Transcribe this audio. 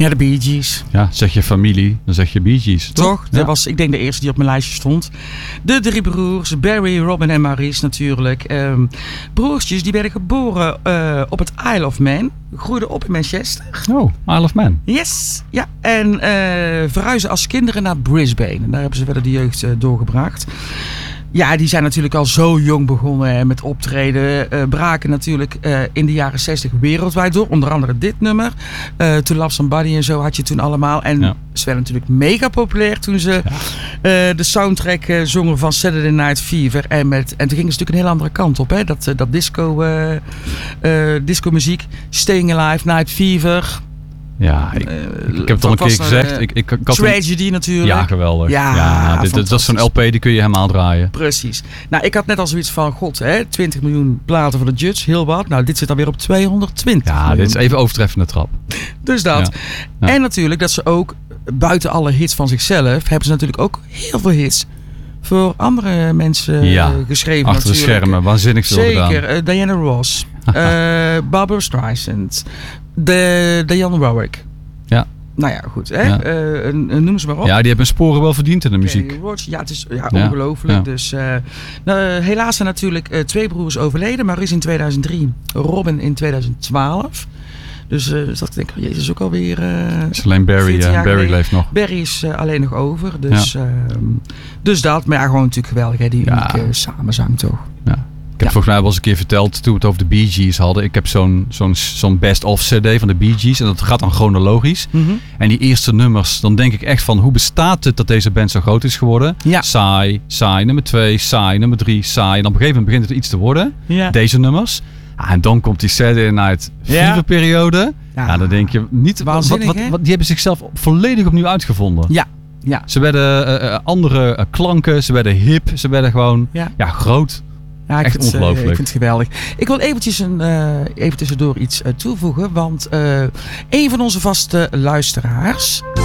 Ja, de Bee Gees. Ja, zeg je familie, dan zeg je Bee Gees. Toch? Ja. Dat was, ik denk, de eerste die op mijn lijstje stond. De 3 broers, Barry, Robin en Maurice natuurlijk. Broertjes, die werden geboren op het Isle of Man. Groeiden op in Manchester. Oh, Isle of Man. Yes. Ja, en verhuizen als kinderen naar Brisbane. En daar hebben ze verder de jeugd doorgebracht. Ja, die zijn natuurlijk al zo jong begonnen met optreden. Braken natuurlijk in de jaren 60 wereldwijd door. Onder andere dit nummer. To Love Somebody en zo had je toen allemaal. En ze werden natuurlijk mega populair toen ze de soundtrack zongen van Saturday Night Fever. En toen gingen ze natuurlijk een hele andere kant op. Hè? Dat disco muziek. Staying Alive, Night Fever. Ja, ik heb het al een keer gezegd. Ik had Tragedy natuurlijk. Ja, geweldig. Dat is zo'n LP, die kun je helemaal draaien. Precies. Nou, ik had net al zoiets van, god, hè, 20 miljoen platen voor de Judge, heel wat. Nou, dit zit alweer op 220 miljoen. Dit is even overtreffende trap. Dus dat. Ja. En natuurlijk dat ze ook, buiten alle hits van zichzelf, hebben ze natuurlijk ook heel veel hits voor andere mensen geschreven. Achter de schermen, waanzinnig veel gedaan. Zeker. Diana Ross, Barbara Streisand, Dionne Warwick. Ja. Nou ja, goed. Hè? Noem ze maar op. Ja, die hebben sporen wel verdiend in de muziek. Ja, het is ongelooflijk. Ja. Dus, helaas zijn natuurlijk 2 broers overleden. Maurice in 2003, Robin in 2012. Dus dat denk ik, jezus, ook alweer... Het is alleen Barry. Barry leeft nog. Barry is alleen nog over. Dus dat. Maar ja, gewoon natuurlijk geweldig. Hè? Die unieke samenzang toch. Ja. Ik heb volgens mij wel eens een keer verteld, toen we het over de Bee Gees hadden. Ik heb zo'n best-of CD van de Bee Gees. En dat gaat dan chronologisch. Mm-hmm. En die eerste nummers, dan denk ik echt van, hoe bestaat het dat deze band zo groot is geworden? Ja. Saai, nummer 2, saai, nummer 3, saai. En op een gegeven moment begint het iets te worden. Ja. Deze nummers. En dan komt die Saturday Night Fever periode. Ja, dan denk je niet... Die hebben zichzelf volledig opnieuw uitgevonden. Ja. Ja. Ze werden andere klanken, ze werden hip, ze werden gewoon groot. Ja, echt ongelooflijk. Ik vind het geweldig. Ik wil eventjes even tussendoor iets toevoegen. Want een van onze vaste luisteraars...